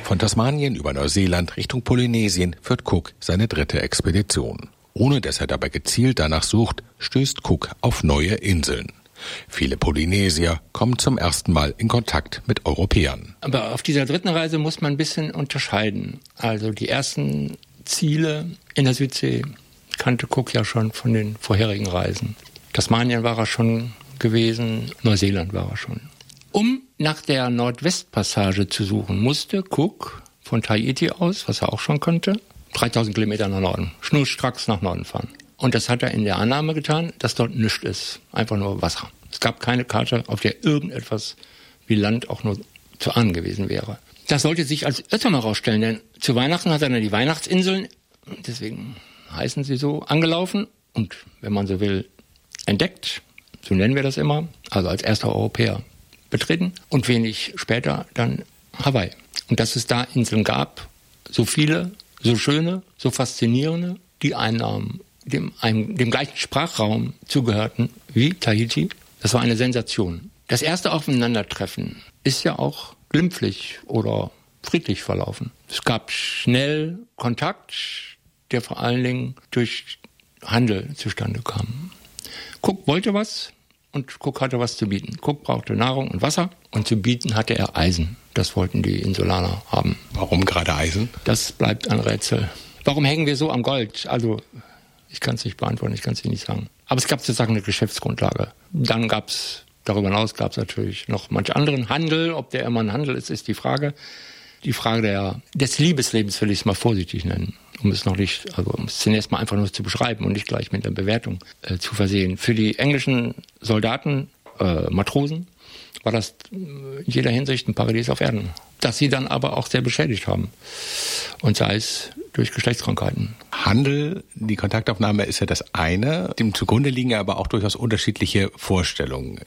Von Tasmanien über Neuseeland Richtung Polynesien führt Cook seine 3. Expedition. Ohne dass er dabei gezielt danach sucht, stößt Cook auf neue Inseln. Viele Polynesier kommen zum ersten Mal in Kontakt mit Europäern. Aber auf dieser 3. Reise muss man ein bisschen unterscheiden. Also die ersten Ziele in der Südsee kannte Cook ja schon von den vorherigen Reisen. Tasmanien war er schon gewesen, Neuseeland war er schon. Um nach der Nordwestpassage zu suchen, musste Cook von Tahiti aus, was er auch schon konnte, 3000 Kilometer nach Norden, schnurstracks nach Norden fahren. Und das hat er in der Annahme getan, dass dort nichts ist, einfach nur Wasser. Es gab keine Karte, auf der irgendetwas wie Land auch nur zu ahnen gewesen wäre. Das sollte sich als Irrtum herausstellen, denn zu Weihnachten hat er dann die Weihnachtsinseln, deswegen heißen sie so, angelaufen und, wenn man so will, entdeckt, so nennen wir das immer, also als erster Europäer betreten und wenig später dann Hawaii. Und dass es da Inseln gab, so viele, so schöne, so faszinierende, die einem dem gleichen Sprachraum zugehörten wie Tahiti, das war eine Sensation. Das erste Aufeinandertreffen ist ja auch glimpflich oder friedlich verlaufen. Es gab schnell Kontakt, der vor allen Dingen durch Handel zustande kam. Cook wollte was und Cook hatte was zu bieten. Cook brauchte Nahrung und Wasser und zu bieten hatte er Eisen. Das wollten die Insulaner haben. Warum gerade Eisen? Das bleibt ein Rätsel. Warum hängen wir so am Gold? Also, ich kann es nicht beantworten, ich kann es Ihnen nicht sagen. Aber es gab sozusagen eine Geschäftsgrundlage. Dann darüber hinaus gab es natürlich noch manch anderen Handel. Ob der immer ein Handel ist die Frage. Die Frage des Liebeslebens will ich es mal vorsichtig nennen. Um es zunächst mal einfach nur zu beschreiben und nicht gleich mit einer Bewertung zu versehen. Für die englischen Soldaten, Matrosen, war das in jeder Hinsicht ein Paradies auf Erden. Das sie dann aber auch sehr beschädigt haben. Und sei es durch Geschlechtskrankheiten. Handel, die Kontaktaufnahme ist ja das eine. Dem zugrunde liegen ja aber auch durchaus unterschiedliche Vorstellungen.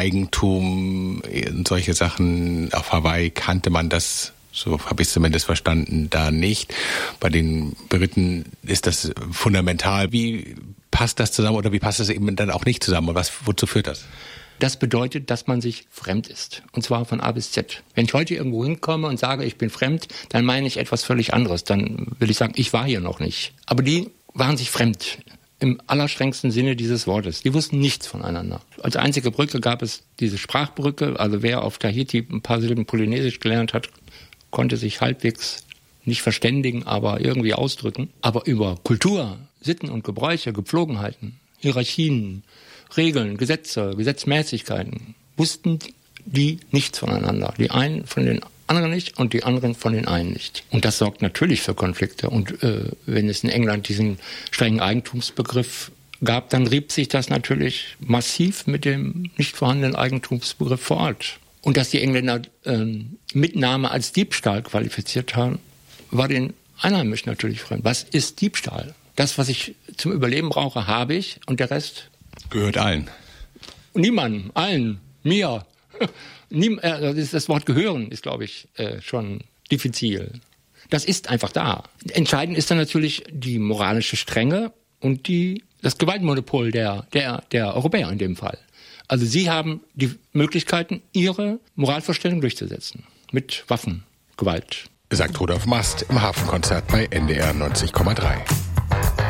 Eigentum, solche Sachen. Auf Hawaii kannte man das, so habe ich es zumindest verstanden, da nicht. Bei den Briten ist das fundamental. Wie passt das zusammen oder wie passt das eben dann auch nicht zusammen? Und wozu führt das? Das bedeutet, dass man sich fremd ist. Und zwar von A bis Z. Wenn ich heute irgendwo hinkomme und sage, ich bin fremd, dann meine ich etwas völlig anderes. Dann will ich sagen, ich war hier noch nicht. Aber die waren sich fremd. Im allerstrengsten Sinne dieses Wortes. Die wussten nichts voneinander. Als einzige Brücke gab es diese Sprachbrücke. Also wer auf Tahiti ein paar Silben Polynesisch gelernt hat, konnte sich halbwegs nicht verständigen, aber irgendwie ausdrücken. Aber über Kultur, Sitten und Gebräuche, Gepflogenheiten, Hierarchien, Regeln, Gesetze, Gesetzmäßigkeiten, wussten die nichts voneinander. Die einen von den anderen nicht und die anderen von den einen nicht. Und das sorgt natürlich für Konflikte. Und wenn es in England diesen strengen Eigentumsbegriff gab, dann rieb sich das natürlich massiv mit dem nicht vorhandenen Eigentumsbegriff vor Ort. Und dass die Engländer Mitnahme als Diebstahl qualifiziert haben, war den Einheimischen natürlich fremd. Was ist Diebstahl? Das, was ich zum Überleben brauche, habe ich und der Rest gehört allen. Niemandem, allen, mir. Das Wort gehören ist, glaube ich, schon diffizil. Das ist einfach da. Entscheidend ist dann natürlich die moralische Strenge und das Gewaltmonopol der Europäer in dem Fall. Also sie haben die Möglichkeiten, ihre Moralvorstellung durchzusetzen. Mit Waffen, Gewalt. Sagt Rudolf Mast im Hafenkonzert bei NDR 90,3.